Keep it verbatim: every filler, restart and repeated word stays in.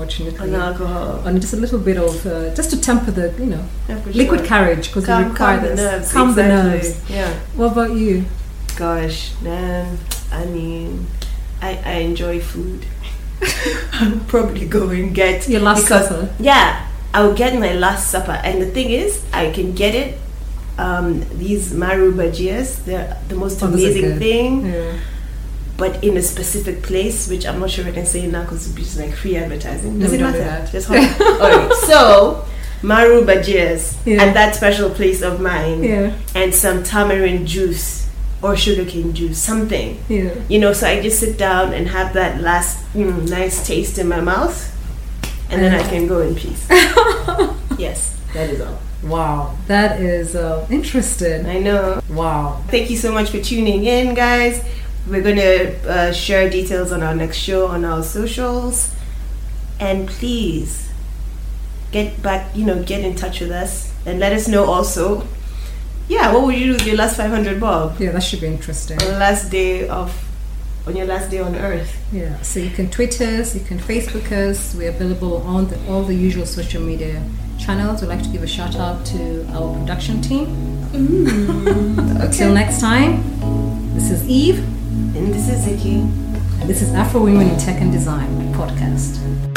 unfortunately. On alcohol. On just a little bit of, uh, just to temper the, you know, Yeah, for liquid sure. carriage, because we Calm, require calm the this. nerves. Calm the exactly. nerves. Yeah. What about you? Gosh, man. I mean, I, I enjoy food. I'll probably go and get Your last because, supper. Yeah, I'll get my last supper, and the thing is, I can get it. Um, these maru bhajias, they're the most Oh, those are amazing good. thing. Yeah. But in a specific place, which I'm not sure I can say now because it's just like free advertising. No, Does we it don't do matter? that. Just hold on. Alright, so maru bhajias Yeah. at that special place of mine, Yeah. and some tamarind juice or sugarcane juice, something. Yeah. You know, so I just sit down and have that last mm, nice taste in my mouth, and then I can go in peace. Yes, that is all. Wow. That is uh, interesting. I know. Wow. Thank you so much for tuning in, guys. We're going to uh, share details on our next show on our socials. And please get back, you know, get in touch with us and let us know also. Yeah, what would you do with your last five hundred bob Yeah, that should be interesting. on the last day of, on your last day on earth? Yeah, so you can tweet us, you can Facebook us. We're available on the, all the usual social media channels. We'd like to give a shout out to our production team. Mm, Until next time, this is Eve, And this is Ziki. and this is Afro Women in Tech and Design podcast.